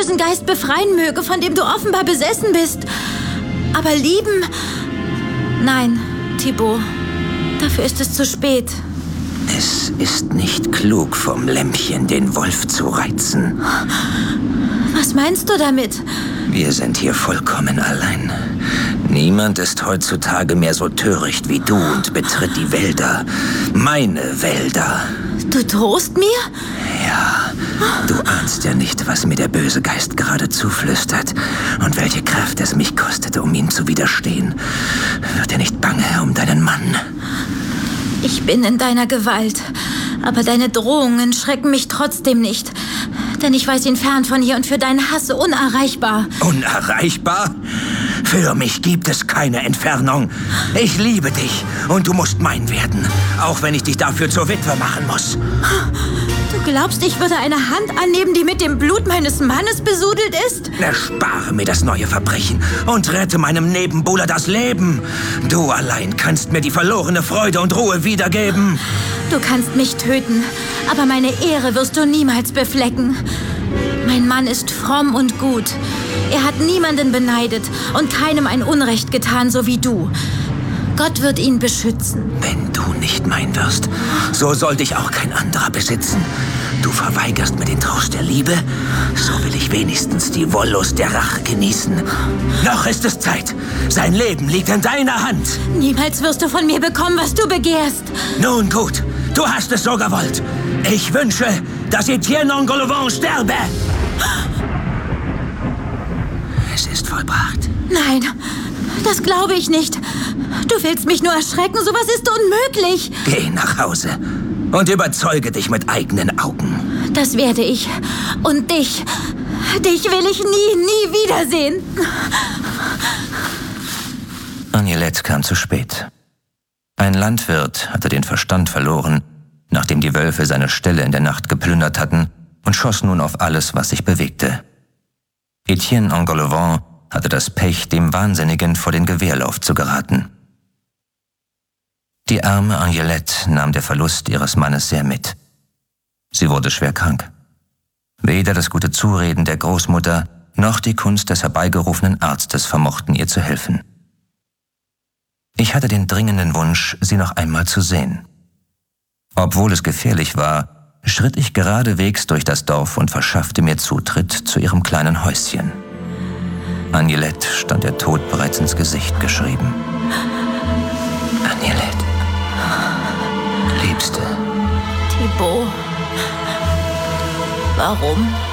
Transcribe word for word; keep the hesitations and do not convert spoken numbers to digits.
bösen Geist befreien möge, von dem du offenbar besessen bist. Aber lieben... Nein, Thibaut, dafür ist es zu spät. Es ist nicht klug, vom Lämmchen den Wolf zu reizen. Was meinst du damit? Wir sind hier vollkommen allein. Niemand ist heutzutage mehr so töricht wie du und betritt die Wälder. Meine Wälder. Du drohst mir? Ja, du ahnst ja nicht, was mir der böse Geist gerade zuflüstert und welche Kraft es mich kostete, um ihm zu widerstehen. Wird dir nicht bange um deinen Mann? Ich bin in deiner Gewalt, aber deine Drohungen schrecken mich trotzdem nicht. Denn ich weiß ihn fern von hier und für deinen Hass unerreichbar. Unerreichbar? Für mich gibt es keine Entfernung. Ich liebe dich und du musst mein werden, auch wenn ich dich dafür zur Witwe machen muss. Du glaubst, ich würde eine Hand annehmen, die mit dem Blut meines Mannes besudelt ist? Erspare mir das neue Verbrechen und rette meinem Nebenbuhler das Leben. Du allein kannst mir die verlorene Freude und Ruhe wiedergeben. Du kannst mich töten, aber meine Ehre wirst du niemals beflecken. Mein Mann ist fromm und gut. Er hat niemanden beneidet und keinem ein Unrecht getan, so wie du. Gott wird ihn beschützen. Wenn du nicht mein wirst, so soll dich auch kein anderer besitzen. Du verweigerst mir den Trost der Liebe, so will ich wenigstens die Wollust der Rache genießen. Noch ist es Zeit. Sein Leben liegt in deiner Hand. Niemals wirst du von mir bekommen, was du begehrst. Nun gut, du hast es so gewollt. Ich wünsche, dass Etienne Engoulevent sterbe. Es ist vollbracht. Nein, das glaube ich nicht. Du willst mich nur erschrecken, sowas ist unmöglich. Geh nach Hause und überzeuge dich mit eigenen Augen. Das werde ich. Und dich, dich will ich nie, nie wiedersehen. Agnelette kam zu spät. Ein Landwirt hatte den Verstand verloren, nachdem die Wölfe seine Ställe in der Nacht geplündert hatten, und schoss nun auf alles, was sich bewegte. Etienne Engoulevent hatte das Pech, dem Wahnsinnigen vor den Gewehrlauf zu geraten. Die arme Agnelette nahm der Verlust ihres Mannes sehr mit. Sie wurde schwer krank. Weder das gute Zureden der Großmutter noch die Kunst des herbeigerufenen Arztes vermochten ihr zu helfen. Ich hatte den dringenden Wunsch, sie noch einmal zu sehen. Obwohl es gefährlich war, schritt ich geradewegs durch das Dorf und verschaffte mir Zutritt zu ihrem kleinen Häuschen. Agnelette stand der Tod bereits ins Gesicht geschrieben. Agnelette, Liebste. Thibaut, warum?